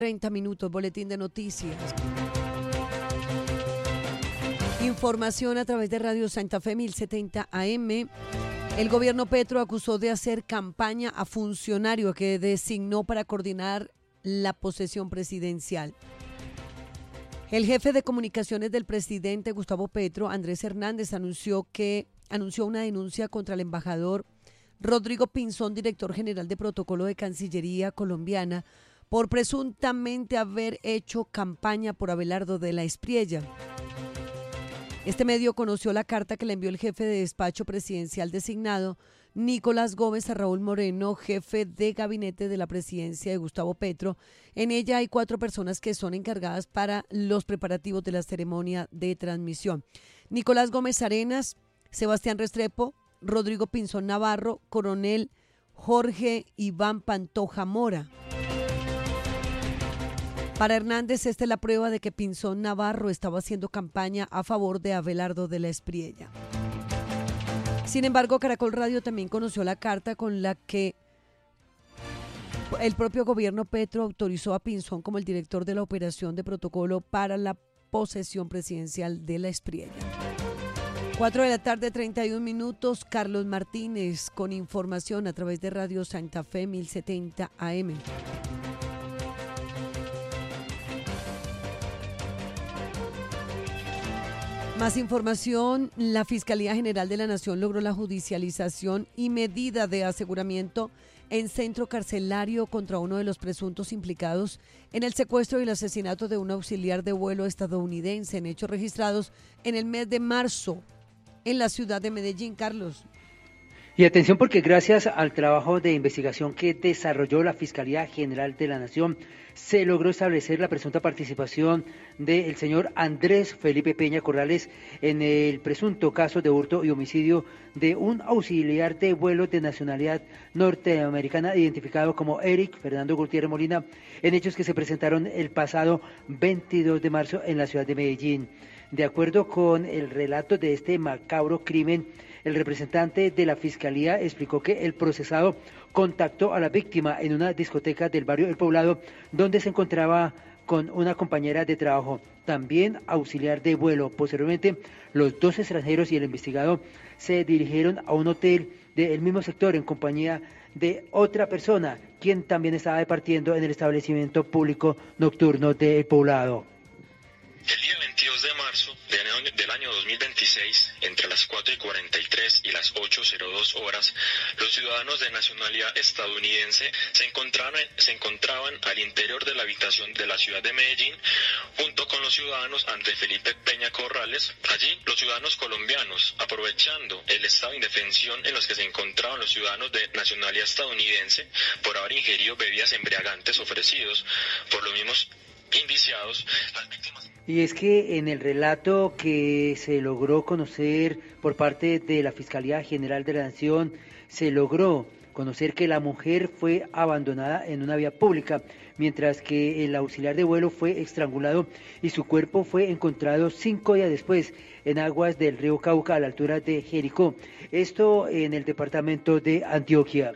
30 minutos, boletín de noticias. Información a través de Radio Santa Fe 1070 AM. El gobierno Petro acusó de hacer campaña a funcionario que designó para coordinar la posesión presidencial. El jefe de comunicaciones del presidente Gustavo Petro, Andrés Hernández, anunció una denuncia contra el embajador Rodrigo Pinzón, director general de protocolo de Cancillería colombiana, por presuntamente haber hecho campaña por Abelardo de la Espriella. Este medio conoció la carta que le envió el jefe de despacho presidencial designado, Nicolás Gómez, a Raúl Moreno, jefe de gabinete de la presidencia de Gustavo Petro. En ella hay 4 personas que son encargadas para los preparativos de la ceremonia de transmisión: Nicolás Gómez Arenas, Sebastián Restrepo, Rodrigo Pinzón Navarro, coronel Jorge Iván Pantoja Mora. Para Hernández, esta es la prueba de que Pinzón Navarro estaba haciendo campaña a favor de Abelardo de la Espriella. Sin embargo, Caracol Radio también conoció la carta con la que el propio gobierno Petro autorizó a Pinzón como el director de la operación de protocolo para la posesión presidencial de la Espriella. 4 de la tarde, 31 minutos. Carlos Martínez con información a través de Radio Santa Fe 1070 AM. Más información, la Fiscalía General de la Nación logró la judicialización y medida de aseguramiento en centro carcelario contra uno de los presuntos implicados en el secuestro y el asesinato de un auxiliar de vuelo estadounidense en hechos registrados en el mes de marzo en la ciudad de Medellín. Carlos. Y atención, porque gracias al trabajo de investigación que desarrolló la Fiscalía General de la Nación, se logró establecer la presunta participación del señor Andrés Felipe Peña Corrales en el presunto caso de hurto y homicidio de un auxiliar de vuelo de nacionalidad norteamericana identificado como Eric Fernando Gutiérrez Molina, en hechos que se presentaron el pasado 22 de marzo en la ciudad de Medellín. De acuerdo con el relato de este macabro crimen, el representante de la Fiscalía explicó que el procesado contactó a la víctima en una discoteca del barrio El Poblado, donde se encontraba con una compañera de trabajo, también auxiliar de vuelo. Posteriormente, los 2 extranjeros y el investigado se dirigieron a un hotel del mismo sector en compañía de otra persona, quien también estaba departiendo en el establecimiento público nocturno de El Poblado. El día 22 de marzo del año 2026, entre las 4:43 y las 8:02 horas, los ciudadanos de nacionalidad estadounidense se encontraban al interior de la habitación de la ciudad de Medellín, junto con los ciudadanos Andrés Felipe Peña Corrales. Allí, los ciudadanos colombianos, aprovechando el estado de indefensión en los que se encontraban los ciudadanos de nacionalidad estadounidense por haber ingerido bebidas embriagantes ofrecidos por los mismos indiciados, las víctimas. Y es que en el relato que se logró conocer por parte de la Fiscalía General de la Nación, se logró conocer que la mujer fue abandonada en una vía pública, mientras que el auxiliar de vuelo fue estrangulado y su cuerpo fue encontrado 5 días después en aguas del río Cauca a la altura de Jericó. Esto en el departamento de Antioquia.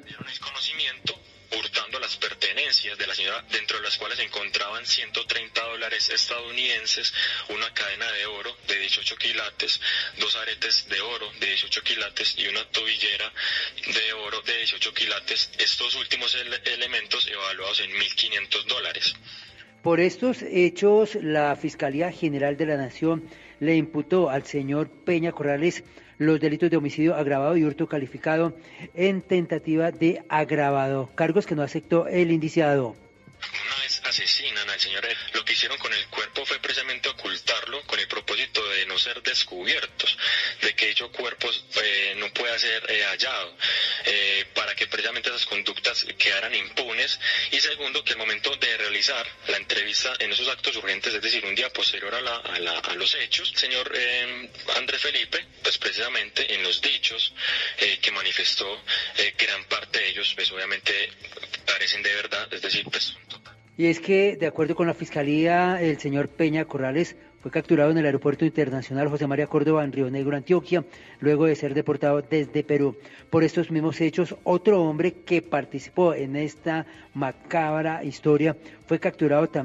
Hurtando las pertenencias de la señora, dentro de las cuales se encontraban $130 estadounidenses, una cadena de oro de 18 quilates, 2 aretes de oro de 18 quilates y una tobillera de oro de 18 quilates, estos últimos elementos evaluados en $1.500. Por estos hechos, la Fiscalía General de la Nación le imputó al señor Peña Corrales los delitos de homicidio agravado y hurto calificado en tentativa de agravado, cargos que no aceptó el indiciado. Una vez asesinan al señor, lo que hicieron con el cuerpo fue precisamente ocultarlo con el propósito de no ser descubiertos, de que dicho cuerpo no pueda ser hallado, para que precisamente esas conductas quedaran impunes, y segundo, que al momento de realizar la entrevista en esos actos urgentes, es decir, un día posterior a los hechos, señor Andrés Felipe, pues precisamente en los dichos que manifestó, gran parte de ellos pues obviamente parecen de verdad, es decir, pues. Y es que, de acuerdo con la Fiscalía, el señor Peña Corrales fue capturado en el Aeropuerto Internacional José María Córdoba en Río Negro, Antioquia, luego de ser deportado desde Perú. Por estos mismos hechos, otro hombre que participó en esta macabra historia fue capturado también